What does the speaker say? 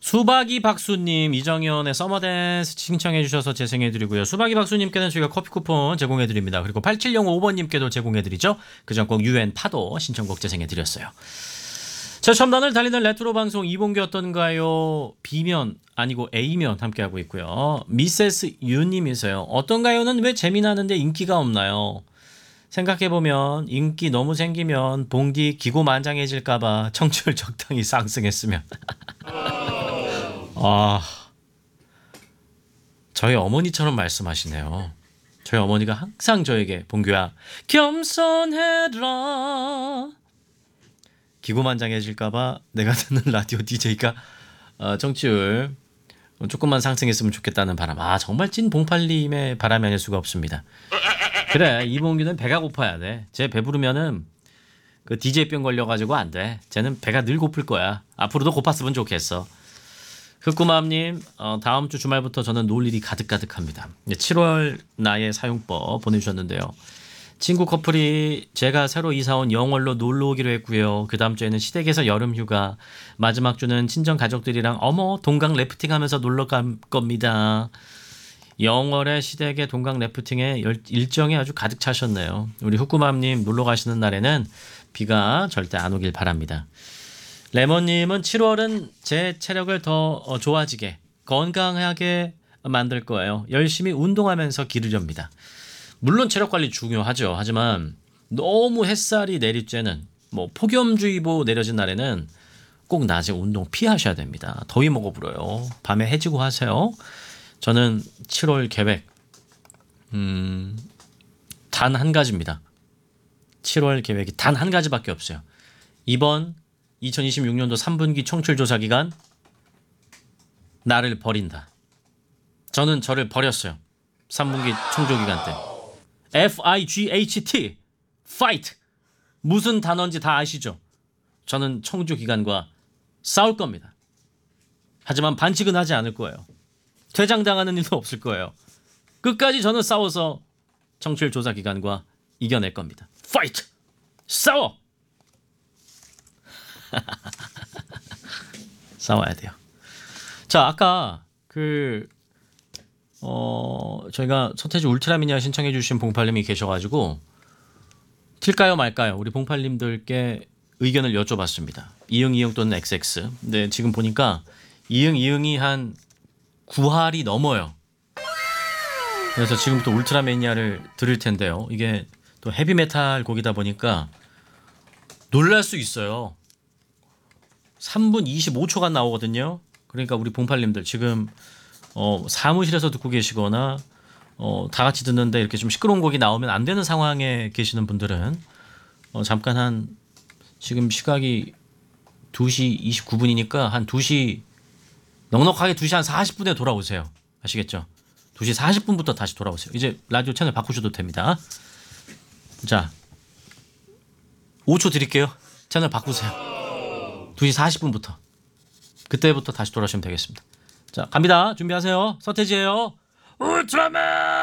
수박이 박수님, 이정현의 서머댄스 신청해주셔서 재생해드리고요. 수박이 박수님께는 저희가 커피 쿠폰 제공해드립니다. 그리고 8705번님께도 제공해드리죠. 그전곡 UN 파도 신청곡 재생해드렸어요. 자, 첨단을 달리는 레트로 방송 이봉규 어떤가요? B면 아니고 A면 함께하고 있고요. 미세스 유님이세요. 어떤가요는 왜 재미나는데 인기가 없나요? 생각해보면 인기 너무 생기면 봉디 기고만장해질까봐 청취율 적당히 상승했으면. 아, 저희 어머니처럼 말씀하시네요. 저희 어머니가 항상 저에게 봉규야 겸손해라, 기고만장해질까봐 내가 듣는 라디오 DJ가 청취율 조금만 상승했으면 좋겠다는 바람. 아, 정말 찐 봉팔님의 바람이 아닐 수가 없습니다. 그래, 이봉규는 배가 고파야 돼. 쟤 배부르면은 그 DJ병 걸려가지고 안 돼. 쟤는 배가 늘 고플 거야. 앞으로도 고팠으면 좋겠어. 흑구마님, 다음 주 주말부터 저는 놀 일이 가득가득합니다. 7월 나의 사용법 보내주셨는데요. 친구 커플이 제가 새로 이사온 영월로 놀러 오기로 했고요. 그 다음 주에는 시댁에서 여름휴가, 마지막 주는 친정 가족들이랑 동강 래프팅 하면서 놀러 갈 겁니다. 영월의 시댁의 동강 래프팅에 일정이 아주 가득 차셨네요. 우리 흑구맘님 놀러 가시는 날에는 비가 절대 안 오길 바랍니다. 레몬님은 7월은 제 체력을 더 좋아지게 건강하게 만들 거예요. 열심히 운동하면서 기르렵니다. 물론 체력 관리 중요하죠. 하지만 너무 햇살이 내릴 때는 폭염주의보 내려진 날에는 꼭 낮에 운동 피하셔야 됩니다. 더위 먹어 불어요. 밤에 해지고 하세요. 저는 7월 계획 단 한 가지입니다. 7월 계획이 단 한 가지밖에 없어요. 이번 2026년도 3분기 청취율 조사 기간 나를 버린다. 저는 저를 버렸어요. 3분기 청조 기간 때. FIGHT fight. 무슨 단어인지 다 아시죠? 저는 청조 기간과 싸울 겁니다. 하지만 반칙은 하지 않을 거예요. 퇴장당하는 일도 없을 거예요. 끝까지 저는 싸워서 청취율 조사 기간과 이겨낼 겁니다. 파이트! 싸워! 싸워야 돼요. 자, 아까 저희가 서태지 울트라미니아 신청해 주신 봉팔님이 계셔가지고 튈까요 말까요? 우리 봉팔님들께 의견을 여쭤봤습니다. 이응 또는 XX. 근데 지금 보니까 이응이 한 9할이 넘어요. 그래서 지금부터 울트라매니아를 들을 텐데요. 이게 또 헤비메탈 곡이다 보니까 놀랄 수 있어요. 3분 25초간 나오거든요. 그러니까 우리 봉팔님들 지금 사무실에서 듣고 계시거나 다 같이 듣는데 이렇게 좀 시끄러운 곡이 나오면 안 되는 상황에 계시는 분들은 잠깐 지금 시각이 2시 29분이니까 한 2시 넉넉하게 2시 한 40분에 돌아오세요. 아시겠죠? 2시 40분부터 다시 돌아오세요. 이제 라디오 채널 바꾸셔도 됩니다. 자, 5초 드릴게요. 채널 바꾸세요. 2시 40분부터. 그때부터 다시 돌아오시면 되겠습니다. 자, 갑니다. 준비하세요. 서태지예요. 울트라맨!